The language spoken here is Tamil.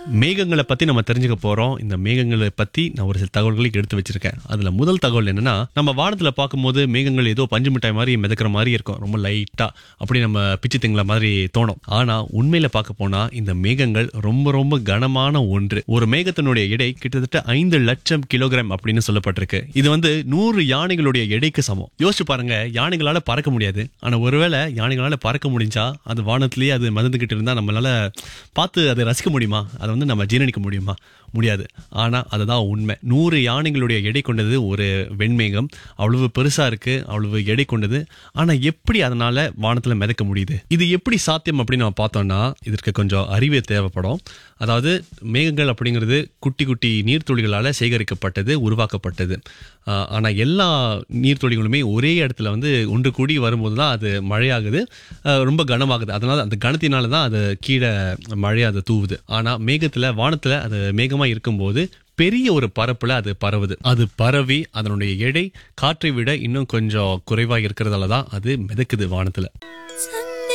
மேகங்களை பத்தி நம்ம தெரிஞ்சுக்க போறோம். இந்த மேகங்களை பத்தி நான் ஒரு சில தகவல்களை எடுத்து வச்சிருக்கேன். அதுல முதல் தகவல் என்னன்னா, நம்ம வானத்துல பார்க்கும்போது மேகங்கள் ஏதோ பஞ்சு மிட்டாய் மாதிரி மிதக்கிற மாதிரி இருக்கும். ரொம்ப லைட்டா அப்படி நம்ம பிச்சு திங்கள மாதிரி தோணும். ஆனா உண்மையில பார்க்க போனா இந்த மேகங்கள் ரொம்ப ரொம்ப கனமான ஒன்று. ஒரு மேகத்தினுடைய எடை கிட்டத்தட்ட 5 லட்சம் கிலோகிராம் அப்படின்னு சொல்லப்பட்டிருக்கு. இது 100 யானைகளுடைய எடைக்கு சமம். யோசிச்சு பாருங்க, யானைகளால பறக்க முடியாது. ஆனா ஒருவேளை யானைகளால பறக்க முடிஞ்சா அது வானத்திலேயே அது மிதந்துகிட்டு இருந்தா நம்மளால பார்த்து அதை ரசிக்க முடியுமா? அதை நம்ம ஜீரணிக்க முடியுமா? முடியாது. ஆனா அதுதான் உண்மை. 100 யானைகளுடைய எடை கொண்டது ஒரு வெண்மேகம். அவ்வளவு பெருசா இருக்கு, அவ்வளவு எடை கொண்டது. ஆனா எப்படி அதனால வானத்துல மிதக்க முடியுது? இது எப்படி சாத்தியம் அப்படின்னு நம்ம பார்த்தோம்னா, இதற்கு கொஞ்சம் அறிவு தேவைப்படும். அதாவது மேகங்கள் அப்படிங்கிறது குட்டி குட்டி நீர்த்துளிகளால சேகரிக்கப்பட்டது, உருவாக்கப்பட்டது. ஆனா எல்லா நீர்த்துளிகளுமே ஒரே இடத்துல ஒன்று கூடி வரும்போது தான் அது மழையாகுது, ரொம்ப கனமாகுது. அதனால அந்த கனத்தினால தான் அது கீழே மழையை அது தூவுது. ஆனா மேகத்துல வானத்துல அது மேகமா இருக்கும்போது பெரிய ஒரு பரப்புல அது பரவுது. அது பரவி அதனுடைய எடை காற்றை விட இன்னும் கொஞ்சம் குறைவா இருக்கிறதால தான் அது மிதக்குது வானத்துல.